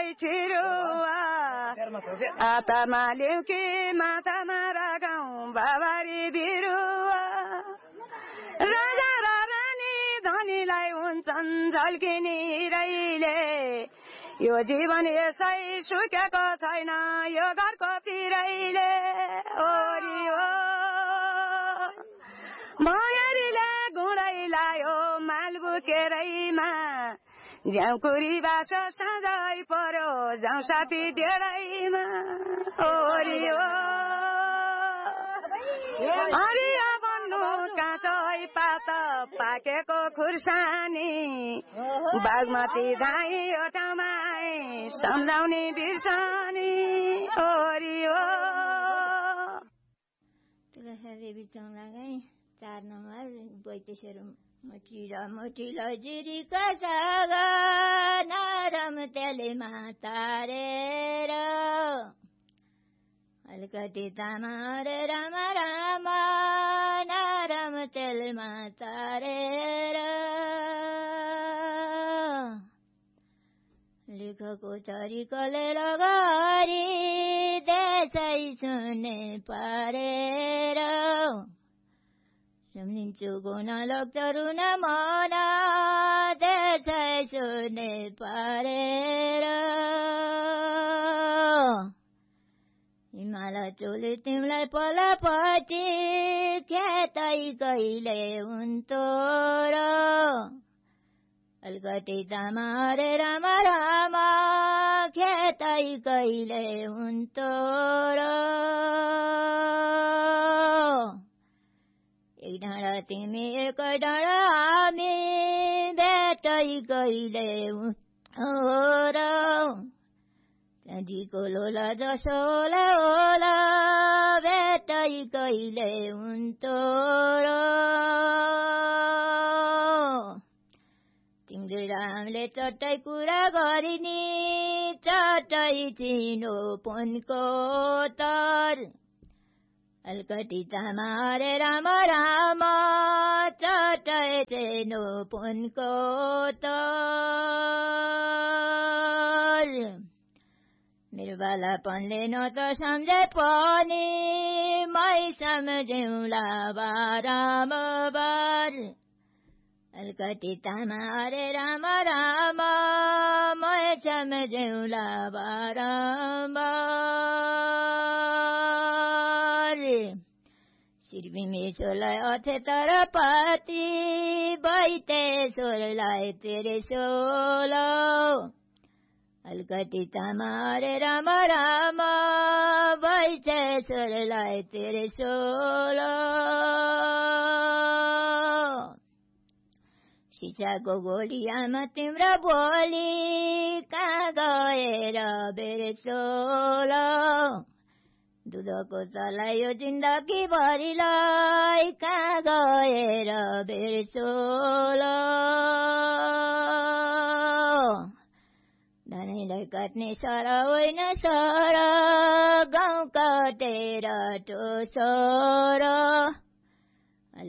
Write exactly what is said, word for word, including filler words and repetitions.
छिरुवा आतामा ल्याउकी माथामा रागाउँ बाबारी बिरुवा राजा र रानी धनीलाई हुन्छन् झल्किने हिरैले यो जीवन यसै सुकेको छैन यो घरको पिरैले ओरी हो मयरीले गुँडै लायो माल बुकेरैमा झ्याउकुरी बासो साँझै पर्यो जाउँ साथी डेरैमा ओरी हो हरियो बन्नु काँचै पात पाकेको खुर्सानी बागमती धाई ओठामा सम्झाउने बिर्सानी ओरी हो देवी चौलागाई चार नम्बर बैतेश्वरु मोटी र मोटिलो जिरीका सागा नरम तेलमा तारेर अलिकति तामा रे राम राम नरम तेलमा तारेर लेखको तरिकाले लगारी देशै सुने पारेर सम्झिन्छु गुण लोक्तरु न मना देशै सुने पारेर हिमाल चोले तिमीलाई पलपटी खेतै कहिले हुन्थ्यो र अलगटी तामा रे राम राम खेतै कहिले हुन्थ्यो र एक डाँडा तिमी एक डाँडा हामी भेटै कहिले हुन्थ्यो र त्यहाँदेखिको लोला जसो होला होला भेटै कहिले हुन्थ्यो र तिमीले रामले चट्टै कुरा गरिनी चट्टै चिनो पुनको तर अलकटी तामा रे राम राम चट्टै चिनो पुनको तर मेरो बालापनले न त सम्झे पनि मै सम्झौला बारम्बार अलकटी तामा रे राम राम मै सम्झौला बारम्बार श्रीमेश्वरलाई अथे तर पति बैतेश्वरलाई तेरे सोलो अलकटी तामा रे राम राम बैतेश्वरलाई तेरे सोलो सिसाको गोलियामा तिम्रो बोली कहाँ गएर बेरेसोलो दुधको चलायो जिन्दगी भरिलाई कहाँ गएर बेरेसोलो धनीलाई काट्ने सर होइन सर गाउँ काटेर टोसर